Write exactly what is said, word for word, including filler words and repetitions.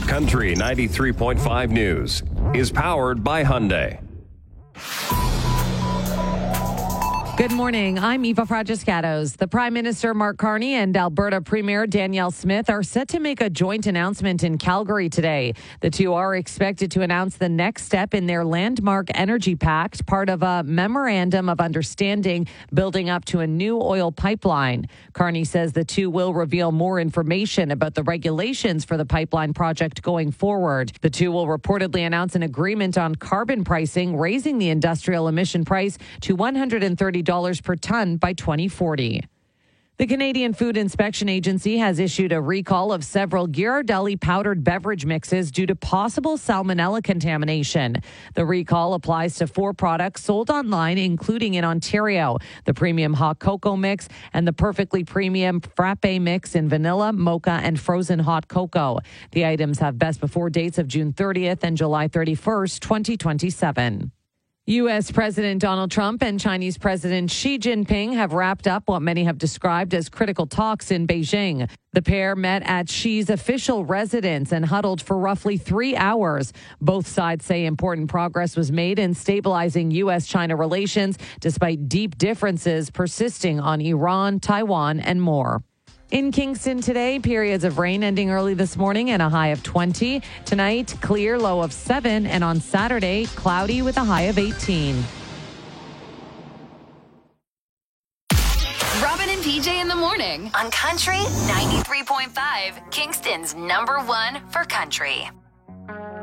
Country ninety-three point five News is powered by Hyundai. Good morning. I'm Eva Fragiscatos. The Prime Minister Mark Carney and Alberta Premier Danielle Smith are set to make a joint announcement in Calgary today. The two are expected to announce the next step in their landmark energy pact, part of a memorandum of understanding building up to a new oil pipeline. Carney says the two will reveal more information about the regulations for the pipeline project going forward. The two will reportedly announce an agreement on carbon pricing, raising the industrial emission price to one hundred thirty dollars per ton by twenty forty. The Canadian Food Inspection Agency has issued a recall of several Ghirardelli powdered beverage mixes due to possible salmonella contamination. The recall applies to four products sold online, including in Ontario: the premium hot cocoa mix and the perfectly premium frappe mix in vanilla, mocha, and frozen hot cocoa. The items have best before dates of June thirtieth and July thirty-first, twenty twenty-seven. U S. President Donald Trump and Chinese President Xi Jinping have wrapped up what many have described as critical talks in Beijing. The pair met at Xi's official residence and huddled for roughly three hours. Both sides say important progress was made in stabilizing U S China relations, despite deep differences persisting on Iran, Taiwan, and more. In Kingston today, periods of rain ending early this morning and a high of twenty. Tonight, clear, low of seven. And on Saturday, cloudy with a high of eighteen. Robin and P J in the morning on Country ninety-three point five, Kingston's number one for country.